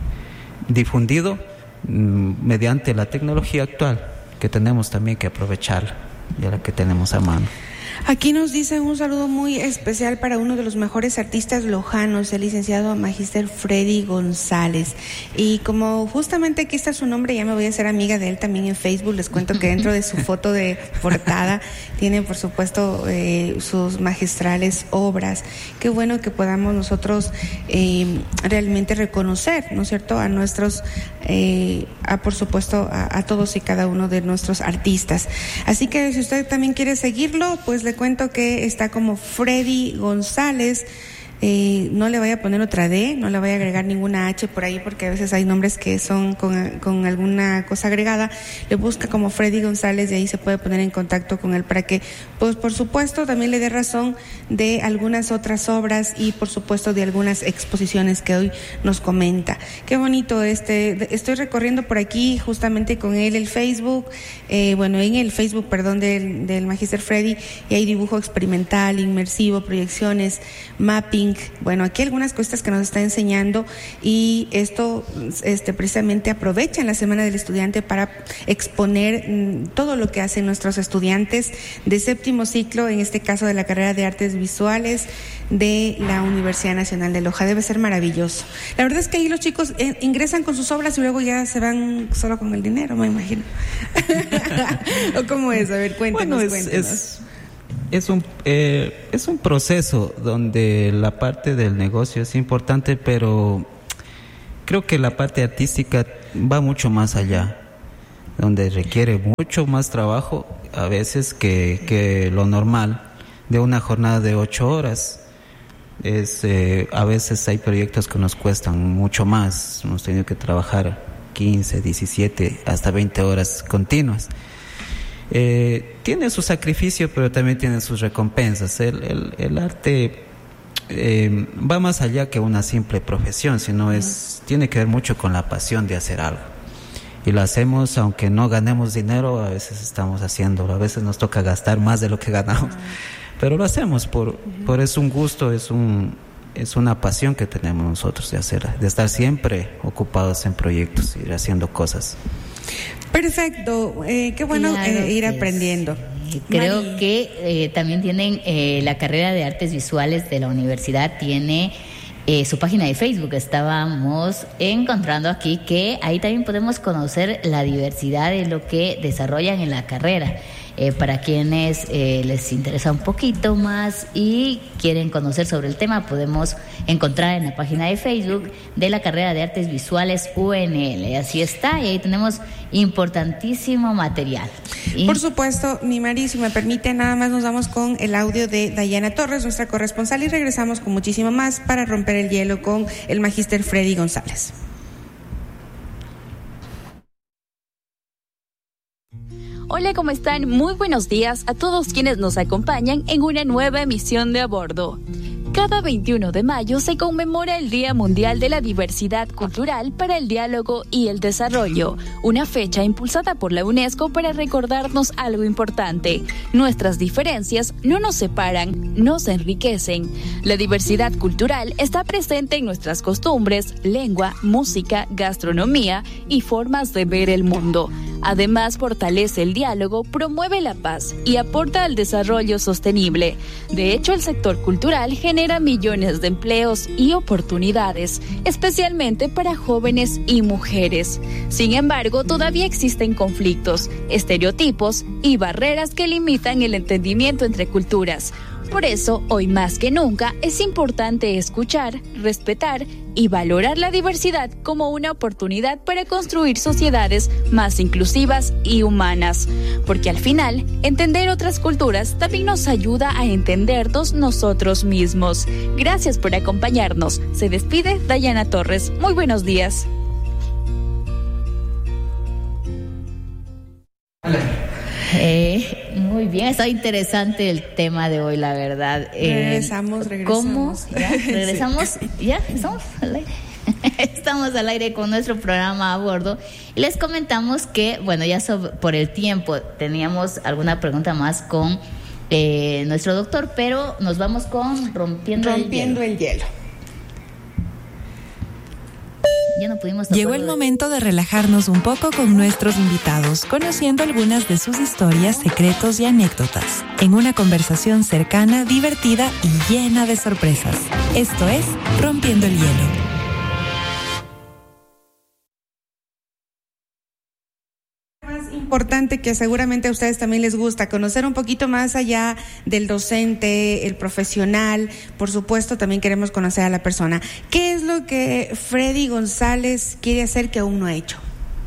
difundido mm, mediante la tecnología actual, que tenemos también que aprovecharla, ya la que tenemos a mano. Aquí nos dicen un saludo muy especial para uno de los mejores artistas lojanos, el licenciado Magíster Freddy González. Y como justamente aquí está su nombre, ya me voy a hacer amiga de él también en Facebook. Les cuento que dentro de su foto de portada tiene, por supuesto, eh, sus magistrales obras. Qué bueno que podamos nosotros eh, realmente reconocer, ¿no es cierto?, a nuestros, eh, a, por supuesto, a, a todos y cada uno de nuestros artistas. Así que si usted también quiere seguirlo, pues le cuento que está como Freddy González. Eh, no le voy a poner otra D, no le voy a agregar ninguna H por ahí, porque a veces hay nombres que son con, con alguna cosa agregada. Le busca como Freddy González y ahí se puede poner en contacto con él para que, pues por supuesto, también le dé razón de algunas otras obras y por supuesto de algunas exposiciones que hoy nos comenta. Qué bonito, este, estoy recorriendo por aquí justamente con él el Facebook, eh, bueno, en el Facebook, perdón, del, del Magíster Freddy, y hay dibujo experimental, inmersivo, proyecciones, mapping. Bueno, aquí algunas cosas que nos está enseñando, y esto este, precisamente aprovecha en la Semana del Estudiante para exponer mm, todo lo que hacen nuestros estudiantes de séptimo ciclo, en este caso de la carrera de Artes Visuales de la Universidad Nacional de Loja. Debe ser maravilloso. La verdad es que ahí los chicos eh, ingresan con sus obras y luego ya se van solo con el dinero, me imagino. ¿O cómo es? A ver, cuéntenos, bueno, es, cuéntenos. Es... es un eh, es un proceso donde la parte del negocio es importante, pero creo que la parte artística va mucho más allá, donde requiere mucho más trabajo a veces que, que lo normal de una jornada de ocho horas. Es, eh, a veces hay proyectos que nos cuestan mucho más, hemos tenido que trabajar quince, diecisiete, hasta veinte horas continuas. Eh, tiene su sacrificio, pero también tiene sus recompensas. El, el, el arte eh, va más allá que una simple profesión, sino es, tiene que ver mucho con la pasión de hacer algo. Y lo hacemos aunque no ganemos dinero, a veces estamos haciéndolo, a veces nos toca gastar más de lo que ganamos, pero lo hacemos por, por es un gusto, es un es una pasión que tenemos nosotros de hacer, de estar siempre ocupados en proyectos, ir haciendo cosas. Perfecto, eh, qué bueno claro eh, ir aprendiendo. Sí. Creo Mari. que eh, también tienen eh, la carrera de artes visuales de la universidad, tiene eh, su página de Facebook. Estábamos encontrando aquí que ahí también podemos conocer la diversidad de lo que desarrollan en la carrera. Eh, para quienes eh, les interesa un poquito más y quieren conocer sobre el tema, podemos encontrar en la página de Facebook de la carrera de Artes Visuales U N L. Así está, y ahí tenemos importantísimo material. Y... Por supuesto, mi Mari, si me permite, nada más nos vamos con el audio de Dayana Torres, nuestra corresponsal, y regresamos con muchísimo más para romper el hielo con el magíster Freddy González. Hola, ¿cómo están? Muy buenos días a todos quienes nos acompañan en una nueva emisión de A Bordo. Cada veintiuno de mayo se conmemora el Día Mundial de la Diversidad Cultural para el Diálogo y el Desarrollo, una fecha impulsada por la UNESCO para recordarnos algo importante. Nuestras diferencias no nos separan, nos enriquecen. La diversidad cultural está presente en nuestras costumbres, lengua, música, gastronomía y formas de ver el mundo. Además, fortalece el diálogo, promueve la paz y aporta al desarrollo sostenible. De hecho, el sector cultural genera millones de empleos y oportunidades, especialmente para jóvenes y mujeres. Sin embargo, todavía existen conflictos, estereotipos y barreras que limitan el entendimiento entre culturas. Por eso, hoy más que nunca, es importante escuchar, respetar y valorar la diversidad como una oportunidad para construir sociedades más inclusivas y humanas. Porque al final, entender otras culturas también nos ayuda a entendernos nosotros mismos. Gracias por acompañarnos. Se despide Dayana Torres. Muy buenos días. Eh, muy bien, está interesante el tema de hoy, la verdad. Eh, regresamos, regresamos. ¿Cómo? ¿Ya? ¿Regresamos? Sí. ¿Ya? ¿Estamos al aire? Estamos al aire con nuestro programa A Bordo. Y les comentamos que, bueno, ya sobre, por el tiempo teníamos alguna pregunta más con eh, nuestro doctor, pero nos vamos con Rompiendo, Rompiendo el hielo. El hielo. Ya no pudimos Llegó el momento de relajarnos un poco con nuestros invitados, conociendo algunas de sus historias, secretos y anécdotas, en una conversación cercana, divertida y llena de sorpresas. Esto es Rompiendo el Hielo. Importante que seguramente a ustedes también les gusta conocer un poquito más allá del docente, el profesional. Por supuesto, también queremos conocer a la persona. ¿Qué es lo que Freddy González quiere hacer que aún no ha hecho?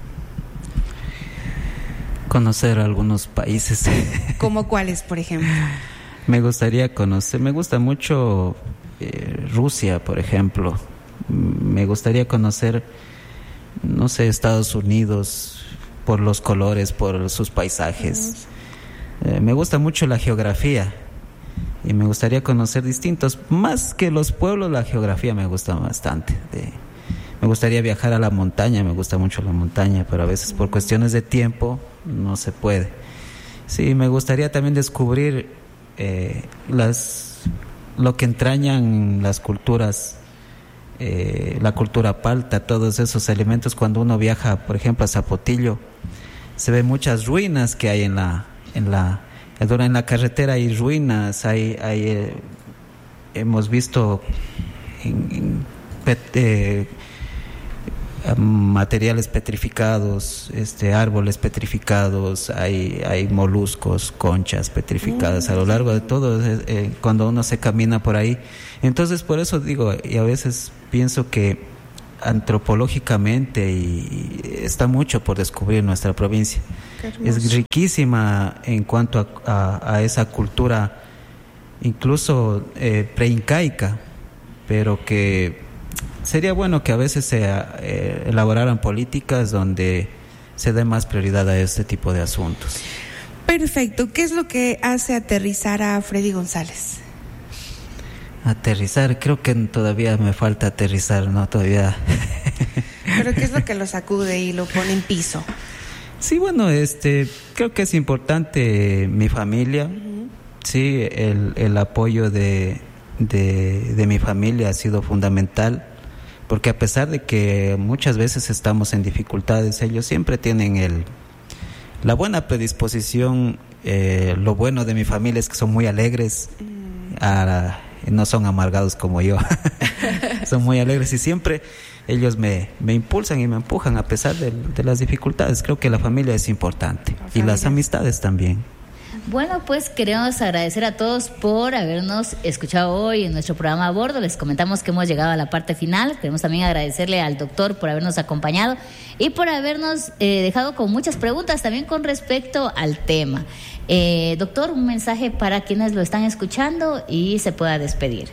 Conocer algunos países. ¿Cómo cuáles, por ejemplo? Me gustaría conocer, me gusta mucho eh, Rusia, por ejemplo. Me gustaría conocer, no sé, Estados Unidos, por los colores, por sus paisajes. Eh, me gusta mucho la geografía y me gustaría conocer distintos, más que los pueblos, la geografía me gusta bastante. De, me gustaría viajar a la montaña, me gusta mucho la montaña, pero a veces por cuestiones de tiempo no se puede. Sí, me gustaría también descubrir eh, las, lo que entrañan las culturas, eh, la cultura palta, todos esos elementos. Cuando uno viaja, por ejemplo, a Zapotillo, se ven muchas ruinas que hay en la en la en la carretera, hay ruinas, hay hay eh, hemos visto en, en, eh, materiales petrificados, este, árboles petrificados, hay, hay moluscos, conchas petrificadas a lo largo de todo, eh, cuando uno se camina por ahí. Entonces, por eso digo, y a veces pienso que antropológicamente y, y está mucho por descubrir nuestra provincia. Es riquísima en cuanto a, a, a esa cultura, incluso eh, preincaica, pero que sería bueno que a veces se eh, elaboraran políticas donde se dé más prioridad a este tipo de asuntos. Perfecto. ¿Qué es lo que hace aterrizar a Freddy González? Aterrizar, creo que todavía me falta aterrizar, ¿no? Todavía. ¿Pero qué es lo que lo sacude y lo pone en piso? Sí, bueno, este, creo que es importante mi familia, uh-huh. Sí, el, el apoyo de, de, de mi familia ha sido fundamental. Porque a pesar de que muchas veces estamos en dificultades, ellos siempre tienen el, la buena predisposición. Eh, lo bueno de mi familia es que son muy alegres, mm. a, no son amargados como yo, son muy alegres y siempre ellos me, me impulsan y me empujan a pesar de, de las dificultades. Creo que la familia es importante y las amistades también. Bueno, pues queremos agradecer a todos por habernos escuchado hoy en nuestro programa A Bordo. Les comentamos que hemos llegado a la parte final. Queremos también agradecerle al doctor por habernos acompañado y por habernos eh, dejado con muchas preguntas también con respecto al tema. Eh, doctor, un mensaje para quienes lo están escuchando y se pueda despedir.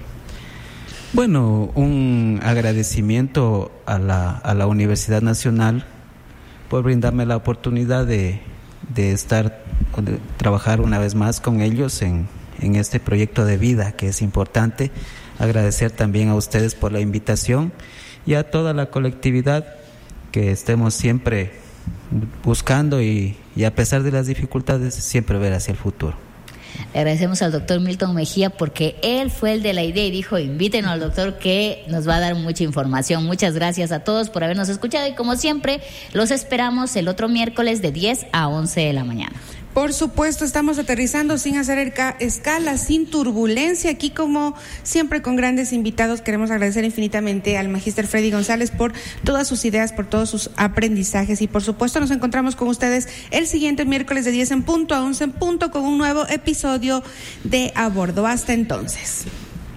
Bueno, un agradecimiento a la, a la Universidad Nacional por brindarme la oportunidad de, de estar, de trabajar una vez más con ellos en, en este proyecto de vida que es importante. Agradecer también a ustedes por la invitación y a toda la colectividad que estemos siempre buscando y, y a pesar de las dificultades siempre ver hacia el futuro. Le agradecemos al doctor Milton Mejía porque él fue el de la idea y dijo invítenos al doctor que nos va a dar mucha información. Muchas gracias a todos por habernos escuchado y como siempre los esperamos el otro miércoles de diez a once de la mañana. Por supuesto, estamos aterrizando sin hacer escala, sin turbulencia. Aquí, como siempre, con grandes invitados, queremos agradecer infinitamente al magíster Freddy González por todas sus ideas, por todos sus aprendizajes. Y, por supuesto, nos encontramos con ustedes el siguiente miércoles de diez en punto a once en punto con un nuevo episodio de A Bordo. Hasta entonces.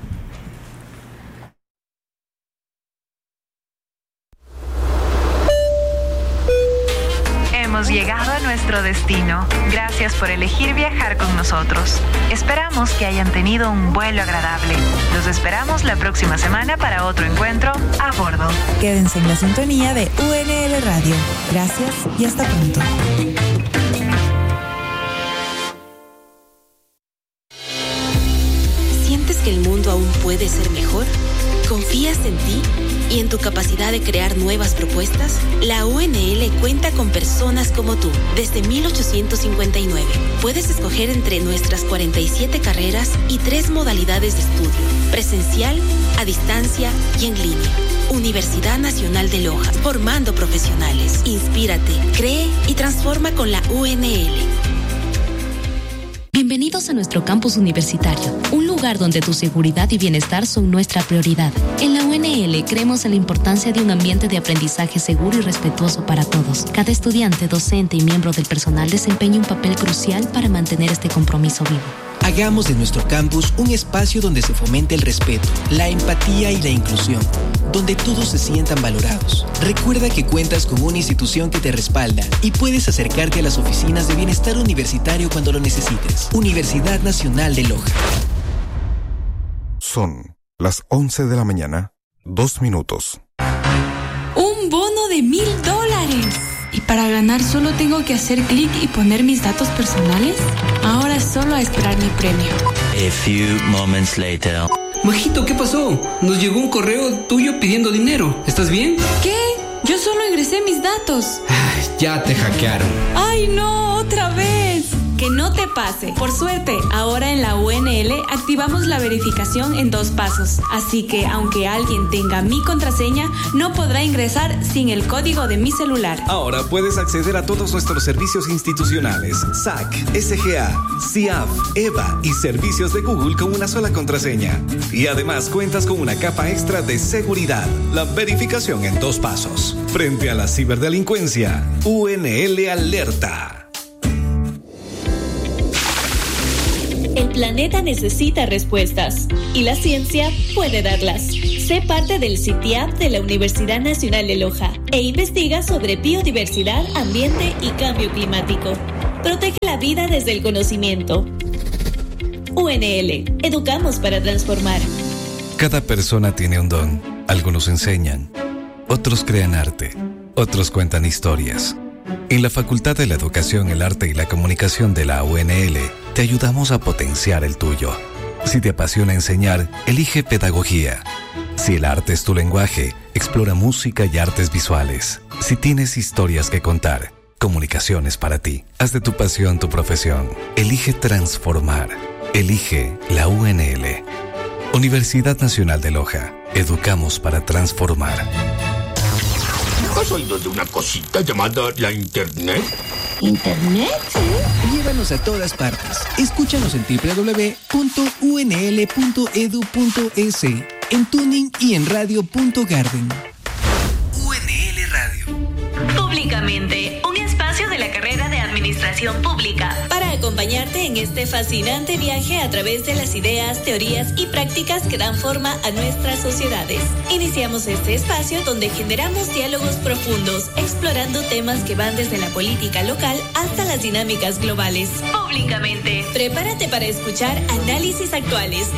Hemos llegado a nuestro destino. Gracias por elegir viajar con nosotros. Esperamos que hayan tenido un vuelo agradable. Los esperamos la próxima semana para otro encuentro a bordo. Quédense en la sintonía de U N L Radio. Gracias y hasta pronto. ¿Sientes que el mundo aún puede ser mejor? ¿Confías en ti y en tu capacidad de crear nuevas propuestas? La U N L cuenta con personas como tú desde mil ochocientos cincuenta y nueve. Puedes escoger entre nuestras cuarenta y siete carreras y tres modalidades de estudio: presencial, a distancia y en línea. Universidad Nacional de Loja, formando profesionales. Inspírate, cree y transforma con la U N L. Bienvenidos a nuestro campus universitario, un lugar donde tu seguridad y bienestar son nuestra prioridad. En la U N L creemos en la importancia de un ambiente de aprendizaje seguro y respetuoso para todos. Cada estudiante, docente y miembro del personal desempeña un papel crucial para mantener este compromiso vivo. Hagamos de nuestro campus un espacio donde se fomente el respeto, la empatía y la inclusión, donde todos se sientan valorados. Recuerda que cuentas con una institución que te respalda y puedes acercarte a las oficinas de bienestar universitario cuando lo necesites. Universidad Nacional de Loja. Son las once de la mañana, dos minutos. ¡Un bono de mil dólares! ¿Y para ganar solo tengo que hacer clic y poner mis datos personales? Ahora solo a esperar mi premio. A few moments later. Majito, ¿qué pasó? Nos llegó un correo tuyo pidiendo dinero. ¿Estás bien? ¿Qué? Yo solo ingresé mis datos. Ay, ya te hackearon. ¡Ay, no! ¡Otra vez! Que no no te pase. Por suerte, ahora en la U N L activamos la verificación en dos pasos. Así que aunque alguien tenga mi contraseña, no podrá ingresar sin el código de mi celular. Ahora puedes acceder a todos nuestros servicios institucionales, S A C, S G A, C I A F, E V A y servicios de Google con una sola contraseña. Y además cuentas con una capa extra de seguridad, la verificación en dos pasos. Frente a la ciberdelincuencia, U N L alerta. El planeta necesita respuestas y la ciencia puede darlas. Sé parte del CITIAP de la Universidad Nacional de Loja e investiga sobre biodiversidad, ambiente y cambio climático. Protege la vida desde el conocimiento. U N L, educamos para transformar. Cada persona tiene un don. Algunos enseñan, otros crean arte, otros cuentan historias. En la Facultad de la Educación, el Arte y la Comunicación de la U N L, te ayudamos a potenciar el tuyo. Si te apasiona enseñar, elige pedagogía. Si el arte es tu lenguaje, explora música y artes visuales. Si tienes historias que contar, comunicaciones para ti. Haz de tu pasión tu profesión. Elige transformar. Elige la U N L. Universidad Nacional de Loja. Educamos para transformar. ¿Has oído de una cosita llamada la Internet? ¿Internet? ¿Sí? Llévanos a todas partes. Escúchanos en doble u doble u doble u punto u n l punto e d u punto e s, en Tuning y en radio punto garden. U N L Radio. Públicamente, un espacio de la carrera de Administración Pública. Para acompañarte en este fascinante viaje a través de las ideas, teorías y prácticas que dan forma a nuestras sociedades. Iniciamos este espacio donde generamos diálogos profundos, explorando temas que van desde la política local hasta las dinámicas globales. Públicamente. Prepárate para escuchar análisis actuales